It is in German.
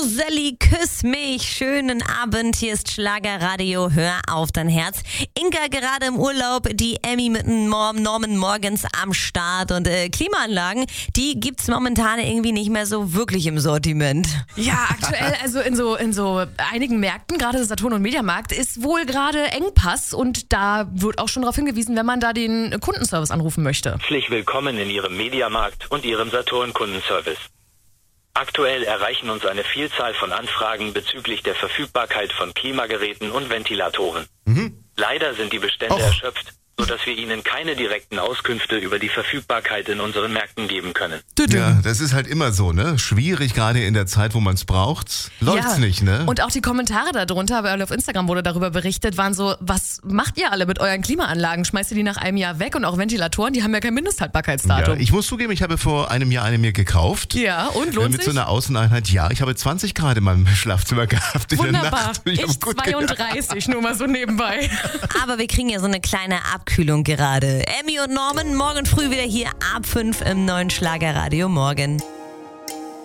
Roselli, küss mich. Schönen Abend, hier ist Schlagerradio, hör auf dein Herz. Inka gerade im Urlaub, die Emmy mit dem Norman morgens am Start und Klimaanlagen, die gibt's momentan irgendwie nicht mehr so wirklich im Sortiment. Ja, aktuell, also in so einigen Märkten, gerade Saturn und Mediamarkt, ist wohl gerade Engpass und da wird auch schon darauf hingewiesen, wenn man da den Kundenservice anrufen möchte. Herzlich willkommen in Ihrem Mediamarkt und Ihrem Saturn-Kundenservice. Aktuell erreichen uns eine Vielzahl von Anfragen bezüglich der Verfügbarkeit von Klimageräten und Ventilatoren. Leider sind die Bestände erschöpft, sodass wir Ihnen keine direkten Auskünfte über die Verfügbarkeit in unseren Märkten geben können. Ja, das ist halt immer so, ne? Schwierig, gerade in der Zeit, wo man es braucht. Läuft's nicht, ne? Und auch die Kommentare darunter, weil auf Instagram wurde darüber berichtet, waren so, was macht ihr alle mit euren Klimaanlagen? Schmeißt ihr die nach einem Jahr weg? Und auch Ventilatoren, die haben ja kein Mindesthaltbarkeitsdatum. Ja, ich muss zugeben, ich habe vor einem Jahr eine mir gekauft. Ja, und lohnt mit sich? so einer Außeneinheit. Ja, ich habe 20 Grad in meinem Schlafzimmer gehabt. In Wunderbar. der Nacht. Ich hab's gut 32, nur mal so nebenbei. Aber wir kriegen ja so eine kleine Abkühlung gerade. Emmy und Norman morgen früh wieder hier ab 5 im neuen Schlagerradio morgen.